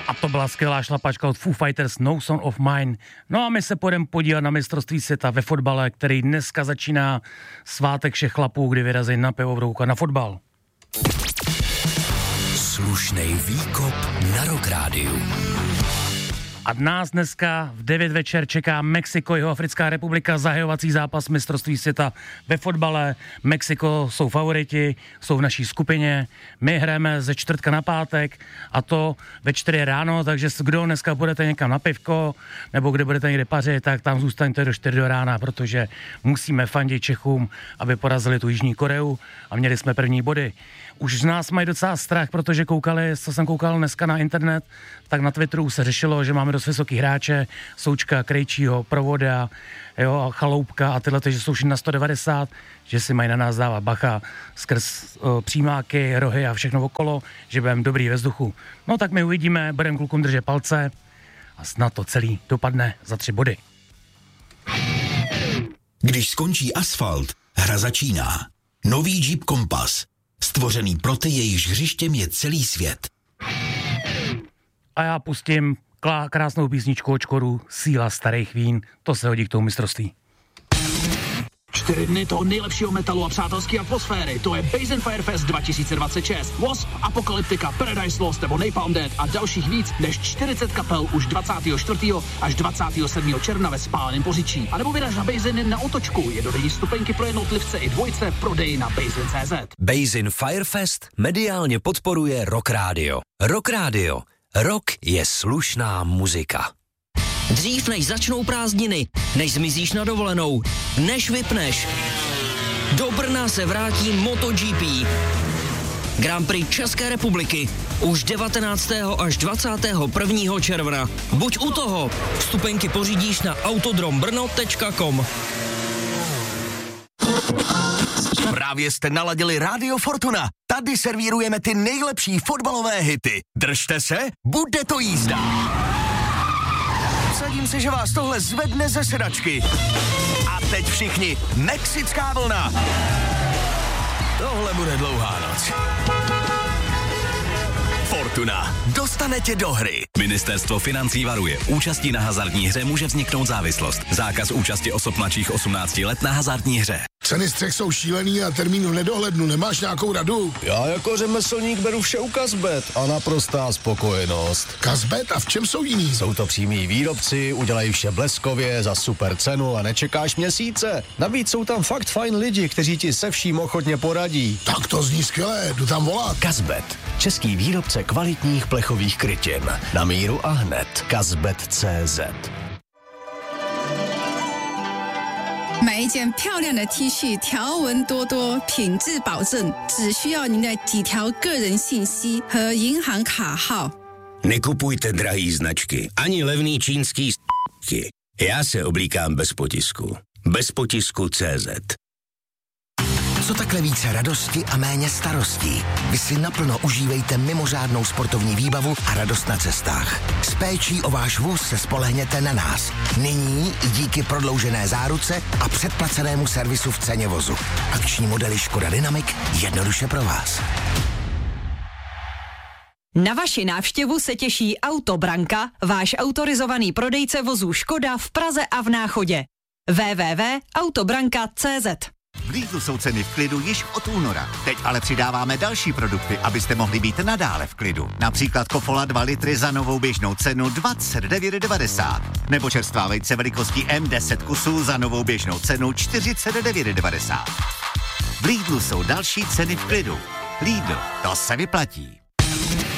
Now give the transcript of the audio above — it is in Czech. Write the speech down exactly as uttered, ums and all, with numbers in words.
A to byla skvělá šlapačka od Foo Fighters No Son of Mine. No a my se půjdeme podívat na mistrovství světa ve fotbale, který dneska začíná svátek všech chlapů, kdy vyrazí na pivo na fotbal. Slušnej výkop na Rock Rádiu. A nás dneska v devět večer čeká Mexiko, Jihoafrická republika, zahajovací zápas mistrovství světa ve fotbale. Mexiko jsou favoriti, jsou v naší skupině. My hrajeme ze čtvrtka na pátek a to ve čtyři ráno, takže kdo dneska budete někam na pivko nebo kde budete někde pařit, tak tam zůstaňte do čtyři do rána, protože musíme fandit Čechům, aby porazili tu Jižní Koreu a měli jsme první body. Už z nás mají docela strach, protože koukali, co jsem koukal dneska na internet, tak na Twitteru se řešilo, že máme dost vysoký hráče, Součka, Krejčího, Provoda, jo, Chaloupka a tyhle, že jsou všichni na sto devadesát, že si mají na nás dávat bacha skrz o, přímáky, rohy a všechno okolo, že budeme dobrý ve vzduchu. No tak my uvidíme, budeme klukům držet palce a snad to celý dopadne za tři body. Když skončí asfalt, hra začíná. Nový Jeep Compass. Stvořený pro ty, jejichž hřištěm je celý svět. A já pustím klá, krásnou písničku od Škodu Síla starých vín. To se hodí k tomu mistrovství. Čtyři dny toho nejlepšího metalu a přátelské atmosféry. To je Basin Firefest dva tisíce dvacet šest. Wasp, Apocalyptica, Paradise Lost nebo Napalm Death a dalších víc než čtyřicet kapel už dvacátého čtvrtého až dvacátého sedmého června ve Spáleném Poříčí. A nebo vyraž na Basin na otočku. Jednodenní stupenky pro jednotlivce i dvojce v prodeji na basin tečka cé zet. Basin Firefest mediálně podporuje Rock Radio. Rock Radio. Rock je slušná muzika. Dřív než začnou prázdniny, než zmizíš na dovolenou, než vypneš, do Brna se vrátí MotoGP. Grand Prix České republiky už devatenáctého až dvacátého prvního června. Buď u toho, vstupenky pořídíš na autodrombrno tečka com. Právě jste naladili Rádio Fortuna. Tady servírujeme ty nejlepší fotbalové hity. Držte se, bude to jízda. Vsadím se, že vás tohle zvedne ze sedačky. A teď všichni, mexická vlna. Tohle bude dlouhá noc. Fortuna. Dostane tě do hry. Ministerstvo financí varuje. Účastí na hazardní hře může vzniknout závislost. Zákaz účasti osob mladších osmnácti let na hazardní hře. Ceny střech jsou šílený a termín v nedohlednu. Nemáš nějakou radu? Já jako řemeslník beru vše u Kazbet a naprostá spokojenost. Kazbet? A v čem jsou jiný? Jsou to přímí výrobci, udělají vše bleskově, za super cenu a nečekáš měsíce. Navíc jsou tam fakt fajn lidi, kteří ti se vším ochotně poradí. Tak to zní skvělé, jdu tam volat. Kazbet. Český výrobce kvalitních plechových krytin. Na míru a hned. Kazbet tečka cé zet. 买一件漂亮的 T 恤，条纹多多，品质保证，只需要您的几条个人信息和银行卡号。 Nekupujte drahý značky, ani levný čínský s***ky. Já se oblíkám bez potisku. Bez potisku tečka cé zet. Co takhle více radosti a méně starostí? Vy si naplno užívejte mimořádnou sportovní výbavu a radost na cestách. S péčí o váš vůz se spolehněte na nás. Nyní i díky prodloužené záruce a předplacenému servisu v ceně vozu. Akční modely Škoda Dynamic jednoduše pro vás. Na vaši návštěvu se těší Autobranka, váš autorizovaný prodejce vozů Škoda v Praze a v Náchodě. w w w tečka autobranka tečka cé zet. V Lidlu jsou ceny v klidu již od února. Teď ale přidáváme další produkty, abyste mohli být nadále v klidu. Například Kofola dva litry za novou běžnou cenu dvacet devět devadesát. Nebo čerstvá vejce velikostí M deset kusů za novou běžnou cenu čtyřicet devět devadesát. V Lidlu jsou další ceny v klidu. Lidl, to se vyplatí.